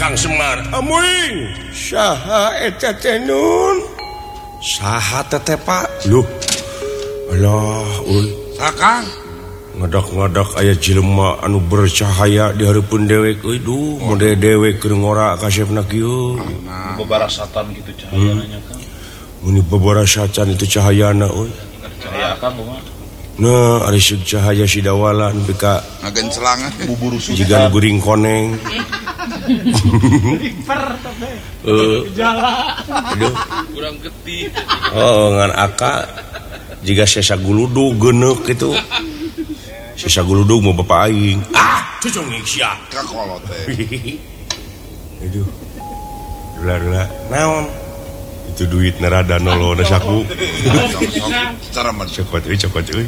Kakang Semar amuing saha eta teh nun saha teh Pak loh alah Kakang ngadak-ngadak aya jelema anu bercahaya di hareupeun dewek euy duh mode dewek keur ngora kasepna kieu bebarasatan gitu cahayana Kang mun bebarasatan itu cahayana euy cahaya Kang kumaha nah ari seug cahaya sidawala nepi ka ngagen celangan bubur rusuh jigan guring koneng aduh kurang getih ngan aka jika sesa guludug geneuk kitu sesa guludug mau bapak aing cucung sia kakolot teh aduh dula naon itu duit nerada nolo na saku cara mah cokot euy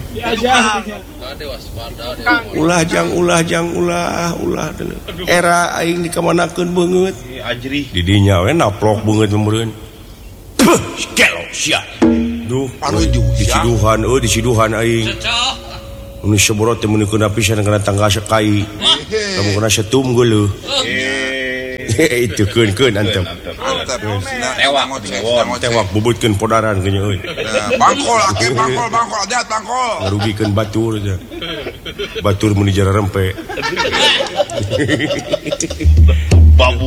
ulah ulah era aing dikamanakeun beungeut ajrih di dinya we naplok beungeut meureun kelo sia duh panuju di siduhan aing anu seborot teh mun kena pisan kana tangga sakai lamun kena setum geuleuh itu keun antep tewak bubutkeun podaran nya euy bangkol adat bangkol ngarugikeun batur aja batur mun dijara rempe babu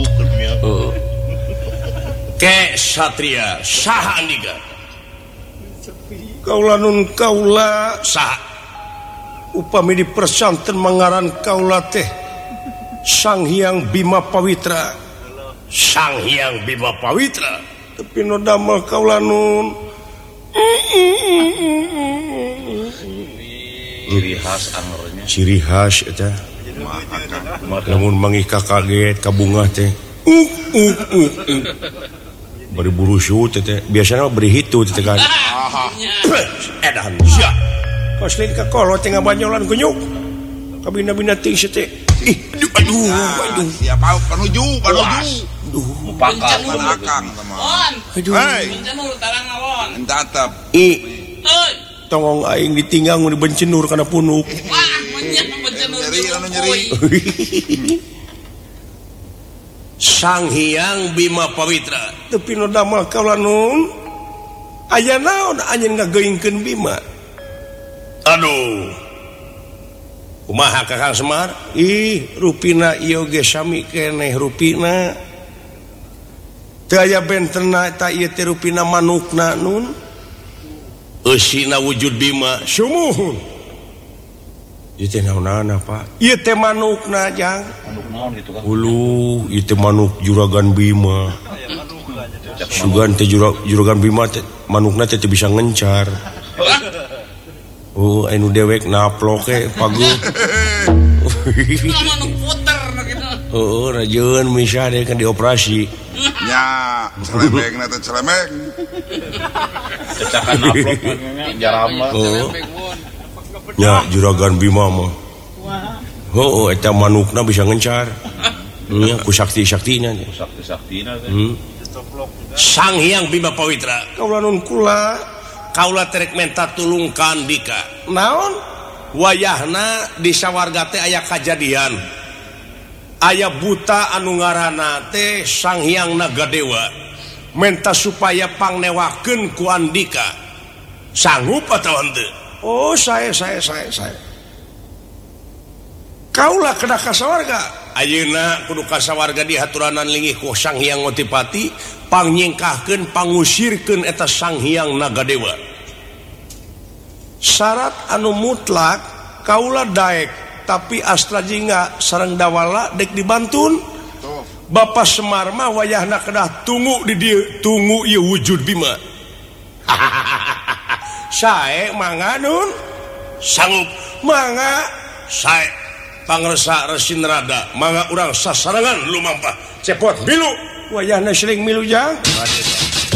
ke satria saha andika kaula nun kaula saha upami di persanten mangaran kaula teh Sang Hyang Bima Pawitra tapi no damel kaula nun ciri khas eta lamun mangih kaget kabungah teh bari buru syut teh biasana beri hitu teh kan edan sia paslin ka kolot teh ngabanyolan kunyuk kabina-bina ting teh aduh siap panuju mupakal akang aduh bencenur tarang ngawon entatap tongong aing ditinggal mun bencenur kana punuk wah bencenur nyeri Sang Hyang Bima Pawitra tapi nu damel kaula nun aya naon anjeun ngageuingkeun Bima aduh kumaha Kakang Semar rupina ieu ge sami keneh rupina teu aya bentenna eta ieu teh rupina manukna nun eusina wujud Bima sumuhun ieu teh naonana Pak ieu teh manukna jang manuk naon gitu kan ulu ieu teh manuk juragan Bima sugan teh juragan Bima teh manukna teh bisa ngencar anu dewek naplok pagu manuk puter gitu rajeun misah deh kan dioperasi nya celebeng teh celebeng cecakan naplok jarama nya juragan Bima mah eta manukna bisa ngencar nya ku sakti-saktina Sang Hyang Bima Pawitra kaula nun kula kaula terek menta tulung ka Andika naon wayahna di sawarga teh aya kajadian aya buta anu ngaranna teh Sang Hyang Nagadewa menta supaya pangnewakeun ku Andika sanggup atawa henteu saya kaula kedah ka sawarga ayeuna kudu ka sawarga dihaturanan linggih ku Sang Hyang Ngotipati pangnyengkahkeun pangusirkeun eta Sang Hyang Nagadewa syarat anu mutlak kaula daek tapi astra jingga sareng dawala dek dibantun Bapak Semar mah wayahna kedah tunggu di dieu tunggu ieu wujud Bima sae mangga nun sanggup mangga sae pangresa Resi Nerada mangga urang sasarangan lumampah cepot milu wayahna sering milu jang